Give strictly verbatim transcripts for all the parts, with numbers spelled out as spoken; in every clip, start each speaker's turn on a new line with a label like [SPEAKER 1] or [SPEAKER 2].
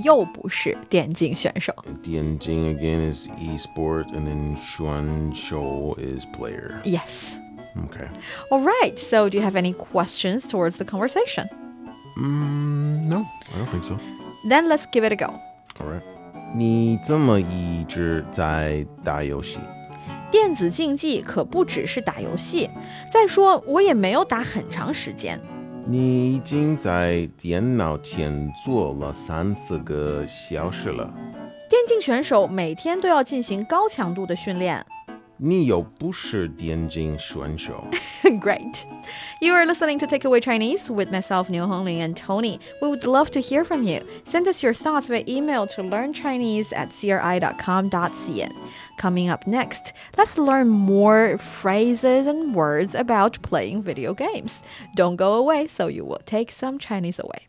[SPEAKER 1] 又不是电竞选手。
[SPEAKER 2] 电竞 again is e-sport, and then 选手 is player.
[SPEAKER 1] Yes.
[SPEAKER 2] Okay.
[SPEAKER 1] All right. So do you have any questions towards the conversation?
[SPEAKER 2] Mm, no, I don't think so.
[SPEAKER 1] Then let's give it a go.
[SPEAKER 2] All right. 你怎么一直在打游戏？
[SPEAKER 1] 电子竞技可不只是打游戏，再说我也没有打很长时间。
[SPEAKER 2] 你已经在电脑前坐了三四个小时了。
[SPEAKER 1] 电竞选手每天都要进行高强度的训练。
[SPEAKER 2] 你又不是电竞选手。
[SPEAKER 1] Great. You are listening to Takeaway Chinese with myself, Niu Hongling, and Tony. We would love to hear from you. Send us your thoughts by email to learnchinese at c r i dot com dot c n. Coming up next, let's learn more phrases and words about playing video games. Don't go away, so you will take some Chinese away.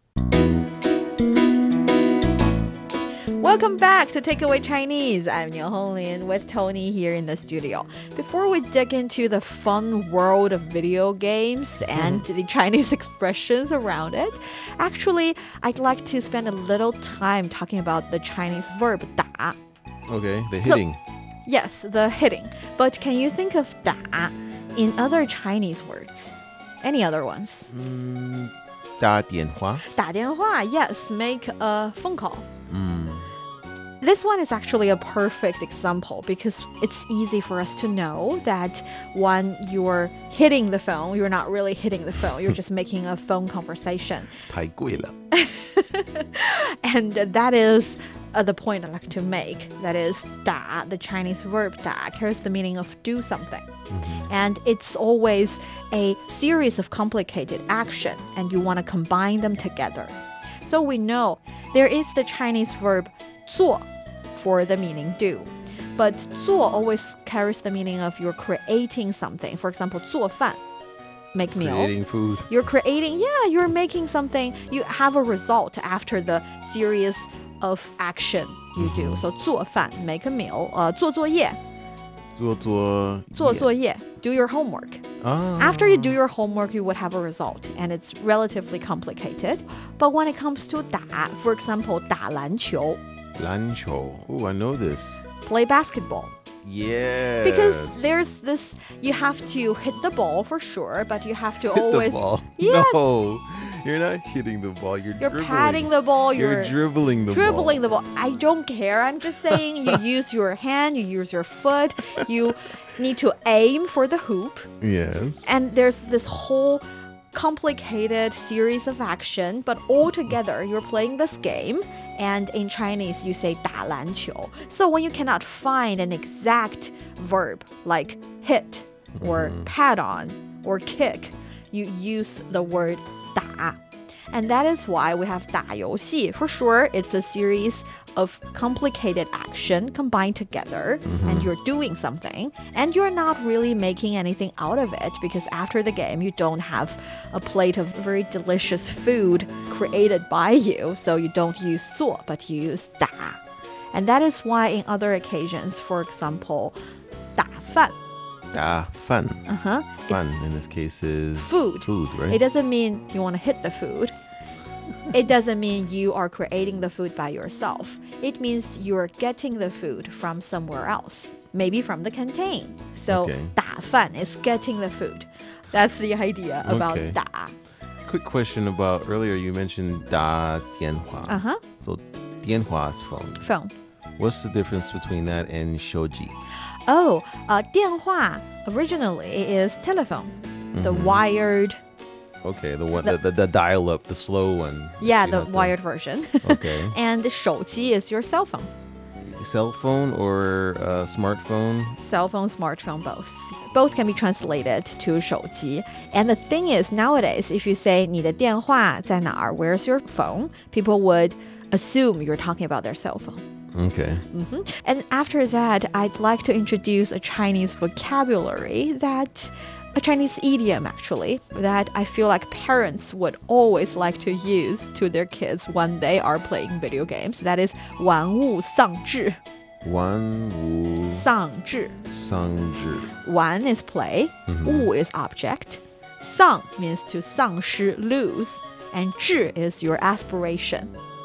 [SPEAKER 1] Welcome back to Takeaway Chinese. I'm Niu Honglin with Tony here in the studio. Before we dig into the fun world of video games and the Chinese expressions around it, actually, I'd like to spend a little time talking about the Chinese verb 打.
[SPEAKER 2] Okay, the hitting.
[SPEAKER 1] So, yes, the hitting. But can you think of 打 in other Chinese words? Any other ones?
[SPEAKER 2] Mm, 打电话.
[SPEAKER 1] 打电话, yes, make a phone call.
[SPEAKER 2] Mm.
[SPEAKER 1] This one is actually a perfect example because it's easy for us to know that when you're hitting the phone, you're not really hitting the phone. You're just making a phone conversation.
[SPEAKER 2] 太贵了.
[SPEAKER 1] And that is uh, the point I like to make. That is 打, the Chinese verb 打 carries the meaning of do something. Mm-hmm. And it's always a series of complicated action, and you want to combine them together. So we know there is the Chinese verb 做 for the meaning do. But 做 always carries the meaning of you're creating something. For example, 做饭, make meal.
[SPEAKER 2] Creating food.
[SPEAKER 1] You're creating, yeah, you're making something. You have a result after the series of action you do. So 做饭, make a meal. Uh, 做作业.
[SPEAKER 2] 做作业.
[SPEAKER 1] 做作业, do your homework.
[SPEAKER 2] Ah.
[SPEAKER 1] After you do your homework, you would have a result, and it's relatively complicated. But when it comes to 打, for example, 打篮球.
[SPEAKER 2] 篮球. Oh, I know this.
[SPEAKER 1] Play basketball.
[SPEAKER 2] Yes.
[SPEAKER 1] Because there's this, you have to hit the ball for sure, but you have to
[SPEAKER 2] Hit
[SPEAKER 1] always...
[SPEAKER 2] the ball.
[SPEAKER 1] Yeah.
[SPEAKER 2] No, you're not hitting the ball. You're,
[SPEAKER 1] You're
[SPEAKER 2] dribbling.
[SPEAKER 1] patting the ball. You're,
[SPEAKER 2] You're dribbling the
[SPEAKER 1] dribbling
[SPEAKER 2] ball.
[SPEAKER 1] the ball. I don't care. I'm just saying you use your hand, you use your foot, you need to aim for the hoop.
[SPEAKER 2] Yes.
[SPEAKER 1] And there's this whole complicated series of action, but all together you're playing this game, and in Chinese you say 打篮球. So when you cannot find an exact verb like hit or mm-hmm. pat on or kick, you use the word 打. And that is why we have 打游戏. For sure, it's a series of complicated action combined together, mm-hmm. and you're doing something, and you're not really making anything out of it because after the game, you don't have a plate of very delicious food created by you, so you don't use 做, but you use 打. And that is why in other occasions, for example, 打饭.
[SPEAKER 2] 打饭.
[SPEAKER 1] Uh-huh.
[SPEAKER 2] Fun in this case is
[SPEAKER 1] food.
[SPEAKER 2] Food, right?
[SPEAKER 1] It doesn't mean you want to hit the food. It doesn't mean you are creating the food by yourself. It means you're getting the food from somewhere else, maybe from the canteen. So,
[SPEAKER 2] okay.
[SPEAKER 1] 打饭 is getting the food. That's the idea about
[SPEAKER 2] okay.
[SPEAKER 1] 打.
[SPEAKER 2] Quick question about earlier you mentioned 打电话.
[SPEAKER 1] Uh-huh.
[SPEAKER 2] So 电话is phone.
[SPEAKER 1] Phone.
[SPEAKER 2] What's the difference between that and 手机?
[SPEAKER 1] Oh, uh, 电话 originally is telephone, mm-hmm. the wired.
[SPEAKER 2] Okay, the one, the, the, the dial-up, the slow one.
[SPEAKER 1] Yeah, the wired to... version.
[SPEAKER 2] Okay.
[SPEAKER 1] And 手机 is your cell phone.
[SPEAKER 2] Cell phone or uh, smartphone?
[SPEAKER 1] Cell phone, smartphone, both. Both can be translated to 手机. And the thing is, nowadays, if you say 你的电话在哪儿, where's your phone? People would assume you're talking about their cell phone.
[SPEAKER 2] Okay.
[SPEAKER 1] Mm-hmm. And after that, I'd like to introduce a Chinese vocabulary that, a Chinese idiom actually, that I feel like parents would always like to use to their kids when they are playing video games. That is 玩物丧志.
[SPEAKER 2] 玩物
[SPEAKER 1] 丧志.
[SPEAKER 2] 丧志.
[SPEAKER 1] 玩 is play,
[SPEAKER 2] mm-hmm.
[SPEAKER 1] 物 is object. 丧 means to 丧失, lose, and 志 is your aspiration.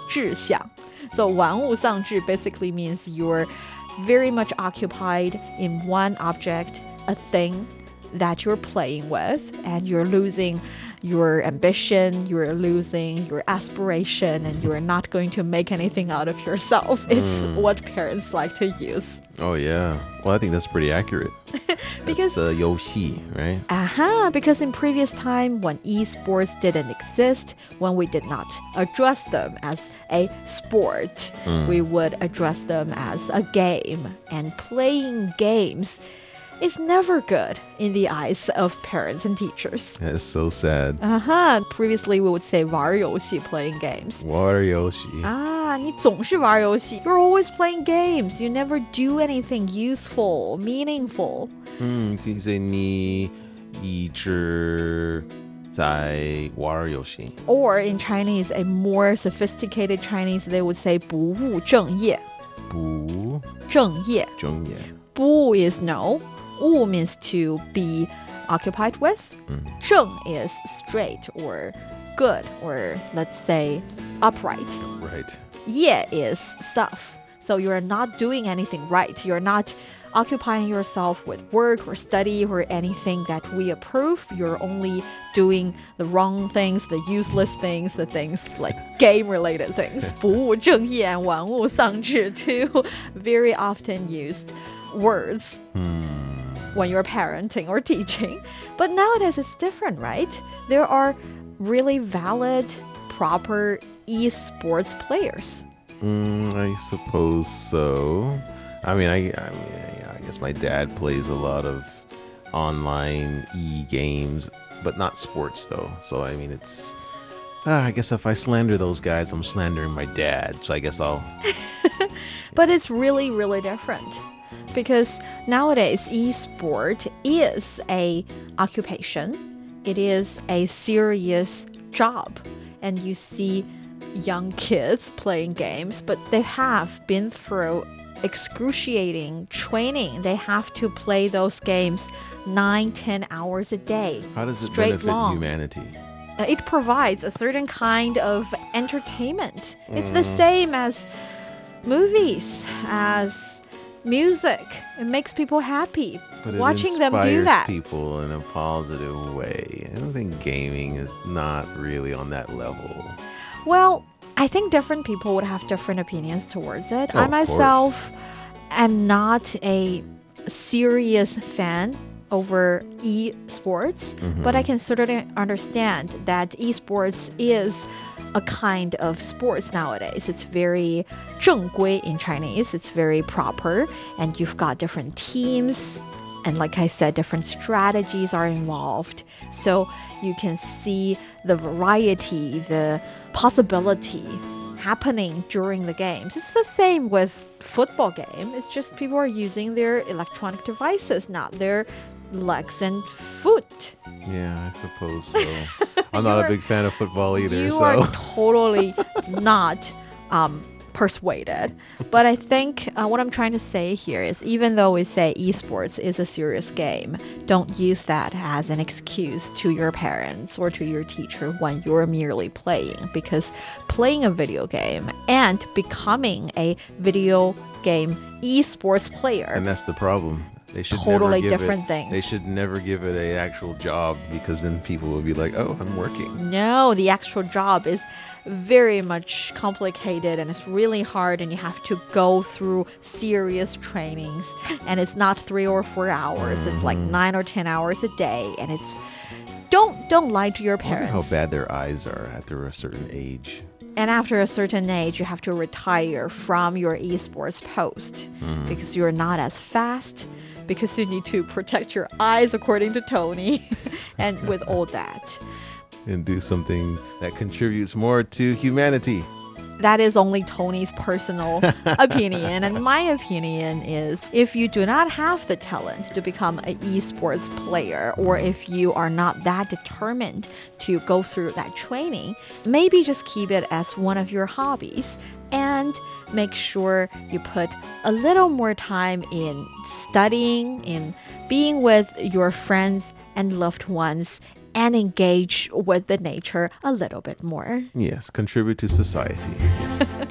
[SPEAKER 1] 志向. So 玩物丧志 basically means you're very much occupied in one object, a thing that you're playing with, and you're losing your ambition, you're losing your aspiration, and you're not going to make anything out of yourself. It's mm. what parents like to use.
[SPEAKER 2] Oh, yeah. Well, I think that's pretty accurate.
[SPEAKER 1] Because
[SPEAKER 2] that's uh, 游戏, right?
[SPEAKER 1] Uh-huh, because in previous time, when esports didn't exist, when we did not address them as a sport, mm. we would address them as a game. And playing games is never good in the eyes of parents and teachers.
[SPEAKER 2] That's so sad.
[SPEAKER 1] Uh-huh. Previously, we would say 玩游戏, playing games.
[SPEAKER 2] 玩游戏.
[SPEAKER 1] Ah, 你总是玩游戏. You're always playing games. You never do anything useful, meaningful.
[SPEAKER 2] Hmm, can you say 你一直在玩游戏?
[SPEAKER 1] Or in Chinese, a more sophisticated Chinese, they would say 不务正业.
[SPEAKER 2] 不
[SPEAKER 1] 正业.
[SPEAKER 2] 正业.
[SPEAKER 1] 不 is no. 务 means to be occupied with.
[SPEAKER 2] Mm.
[SPEAKER 1] 正 is straight or good, or let's say upright.
[SPEAKER 2] Right.
[SPEAKER 1] 业 is stuff. So you're not doing anything right. You're not occupying yourself with work or study or anything that we approve. You're only doing the wrong things, the useless things, the things like game-related things. 不务正业 and 玩物丧志, two very often used words.
[SPEAKER 2] Hmm.
[SPEAKER 1] When you're parenting or teaching. But nowadays it's different, right? There are really valid, proper esports players.
[SPEAKER 2] Mm, I suppose so. I mean, I, I mean, I guess my dad plays a lot of online e-games, but not sports though. So, I mean, it's... Uh, I guess if I slander those guys, I'm slandering my dad. So I guess I'll...
[SPEAKER 1] But it's really, really different. Because nowadays, e-sport is a occupation. It is a serious job. And you see young kids playing games, but they have been through excruciating training. They have to play those games nine, ten hours a day.
[SPEAKER 2] How does it
[SPEAKER 1] straight
[SPEAKER 2] benefit
[SPEAKER 1] long.
[SPEAKER 2] humanity?
[SPEAKER 1] It provides a certain kind of entertainment. It's
[SPEAKER 2] Mm.
[SPEAKER 1] the same as movies, as music. It makes people happy.
[SPEAKER 2] But it
[SPEAKER 1] watching them do
[SPEAKER 2] inspires
[SPEAKER 1] that.
[SPEAKER 2] people in a positive way. I don't think gaming is not really on that level.
[SPEAKER 1] Well, I think different people would have different opinions towards it.
[SPEAKER 2] Oh,
[SPEAKER 1] I
[SPEAKER 2] of
[SPEAKER 1] myself am not a serious fan over esports,
[SPEAKER 2] Mm-hmm.
[SPEAKER 1] but I can certainly understand that esports is a kind of sports nowadays. It's very 正规 in Chinese. It's very proper, and you've got different teams. And like I said, different strategies are involved. So you can see the variety, the possibility happening during the games. It's the same with football game. It's just people are using their electronic devices, not their legs and foot.
[SPEAKER 2] Yeah, I suppose so. I'm not a big fan of football either.
[SPEAKER 1] You
[SPEAKER 2] so.
[SPEAKER 1] are totally not um, persuaded. But I think uh, what I'm trying to say here is, even though we say esports is a serious game, don't use that as an excuse to your parents or to your teacher when you're merely playing. Because playing a video game and becoming a video game esports player,
[SPEAKER 2] And that's the problem. They should
[SPEAKER 1] totally
[SPEAKER 2] never give
[SPEAKER 1] different
[SPEAKER 2] it,
[SPEAKER 1] things.
[SPEAKER 2] They should never give it an actual job, because then people will be like, oh, I'm working.
[SPEAKER 1] No, the actual job is very much complicated, and it's really hard, and you have to go through serious trainings, and it's not three or four hours.
[SPEAKER 2] Mm-hmm.
[SPEAKER 1] It's like nine or ten hours a day, and it's don't don't lie to your
[SPEAKER 2] I wonder
[SPEAKER 1] parents.
[SPEAKER 2] how bad their eyes are after a certain age.
[SPEAKER 1] And after a certain age, you have to retire from your esports post
[SPEAKER 2] Mm.
[SPEAKER 1] because you're not as fast, because you need to protect your eyes, according to Tony, and with all that.
[SPEAKER 2] And do something that contributes more to humanity.
[SPEAKER 1] That is only Tony's personal opinion. And my opinion is, if you do not have the talent to become an esports player, or if you are not that determined to go through that training, maybe just keep it as one of your hobbies and make sure you put a little more time in studying, in being with your friends and loved ones, and engage with the nature a little bit more.
[SPEAKER 2] Yes, contribute to society. Yes.